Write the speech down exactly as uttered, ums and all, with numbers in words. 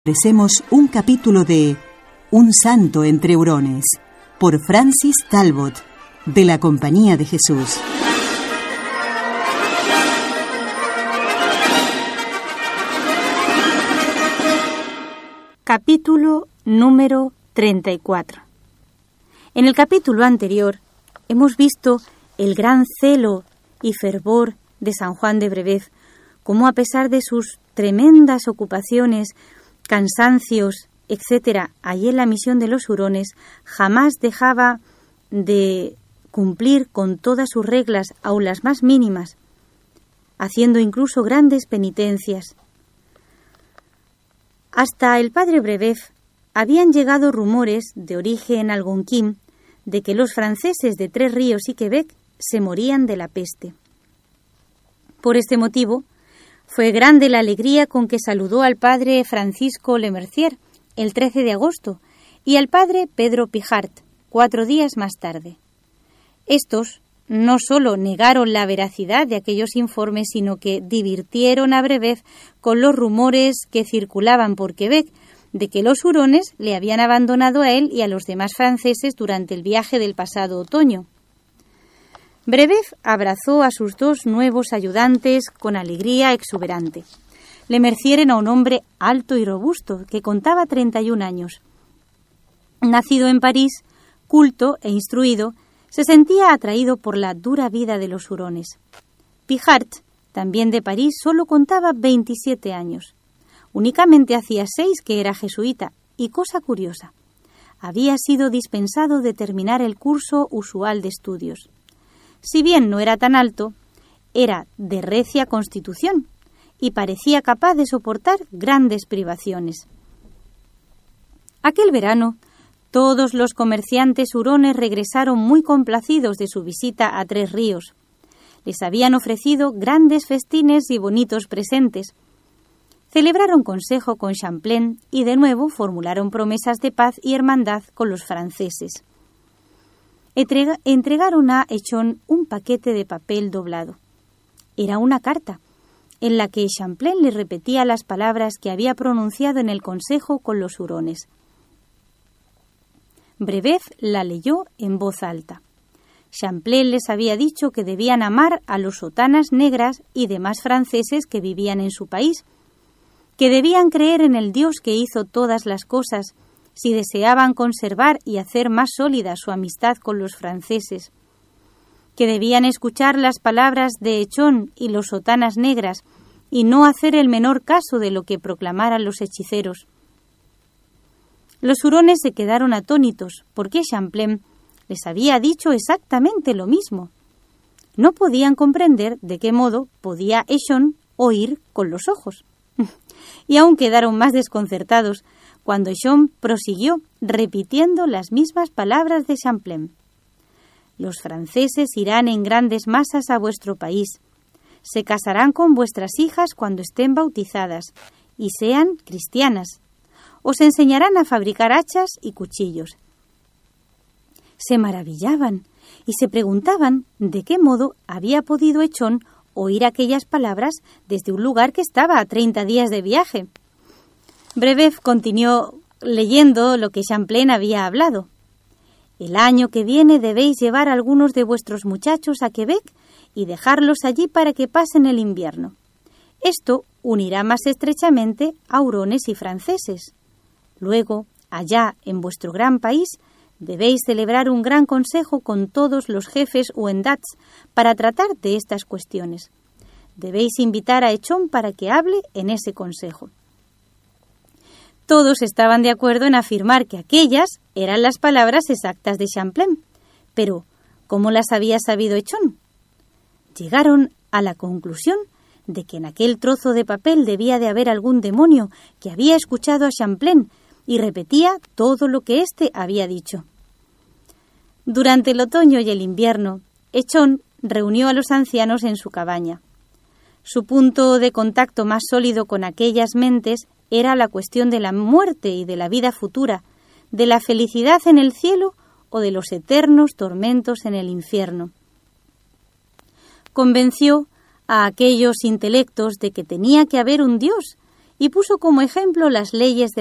Ofrecemos un capítulo de Un santo entre hurones, por Francis Talbot, de la Compañía de Jesús. Capítulo número treinta y cuatro. En el capítulo anterior hemos visto el gran celo y fervor de San Juan de Brevet, cómo a pesar de sus tremendas ocupaciones, cansancios, etcétera, allí en la misión de los hurones, jamás dejaba de cumplir con todas sus reglas, aun las más mínimas, haciendo incluso grandes penitencias. Hasta el padre Brevet habían llegado rumores de origen algonquín de que los franceses de Tres Ríos y Quebec se morían de la peste. Por este motivo, fue grande la alegría con que saludó al padre Francisco Lemercier el trece de agosto y al padre Pedro Pijart cuatro días más tarde. Estos no solo negaron la veracidad de aquellos informes, sino que divirtieron a Brevet con los rumores que circulaban por Quebec de que los hurones le habían abandonado a él y a los demás franceses durante el viaje del pasado otoño. Brevet abrazó a sus dos nuevos ayudantes con alegría exuberante. Lemercier era un hombre alto y robusto, que contaba treinta y un años. Nacido en París, culto e instruido, se sentía atraído por la dura vida de los hurones. Pijart, también de París, solo contaba veintisiete años. Únicamente hacía seis que era jesuita, y cosa curiosa, había sido dispensado de terminar el curso usual de estudios. Si bien no era tan alto, era de recia constitución y parecía capaz de soportar grandes privaciones. Aquel verano, todos los comerciantes hurones regresaron muy complacidos de su visita a Tres Ríos. Les habían ofrecido grandes festines y bonitos presentes. Celebraron consejo con Champlain y de nuevo formularon promesas de paz y hermandad con los franceses. Entrega, entregaron a Echon un paquete de papel doblado. Era una carta, en la que Champlain le repetía las palabras que había pronunciado en el consejo con los hurones. Brevet la leyó en voz alta. Champlain les había dicho que debían amar a los sotanas negras y demás franceses que vivían en su país, que debían creer en el Dios que hizo todas las cosas, si deseaban conservar y hacer más sólida su amistad con los franceses, que debían escuchar las palabras de Echon y los sotanas negras y no hacer el menor caso de lo que proclamaran los hechiceros. Los hurones se quedaron atónitos porque Champlain les había dicho exactamente lo mismo. No podían comprender de qué modo podía Echon oír con los ojos. Y aún quedaron más desconcertados cuando Echon prosiguió repitiendo las mismas palabras de Champlain. Los franceses irán en grandes masas a vuestro país. Se casarán con vuestras hijas cuando estén bautizadas y sean cristianas. Os enseñarán a fabricar hachas y cuchillos. Se maravillaban y se preguntaban de qué modo había podido Echon oír aquellas palabras desde un lugar que estaba a treinta días de viaje. Brevet continuó leyendo lo que Champlain había hablado. El año que viene debéis llevar a algunos de vuestros muchachos a Quebec y dejarlos allí para que pasen el invierno. Esto unirá más estrechamente a hurones y franceses. Luego, allá en vuestro gran país, debéis celebrar un gran consejo con todos los jefes ouendats para tratar de estas cuestiones. Debéis invitar a Echon para que hable en ese consejo. Todos estaban de acuerdo en afirmar que aquellas eran las palabras exactas de Champlain, pero ¿cómo las había sabido Echon? Llegaron a la conclusión de que en aquel trozo de papel debía de haber algún demonio que había escuchado a Champlain y repetía todo lo que éste había dicho. Durante el otoño y el invierno, Echon reunió a los ancianos en su cabaña. Su punto de contacto más sólido con aquellas mentes era la cuestión de la muerte y de la vida futura, de la felicidad en el cielo o de los eternos tormentos en el infierno. Convenció a aquellos intelectos de que tenía que haber un Dios y puso como ejemplo las leyes de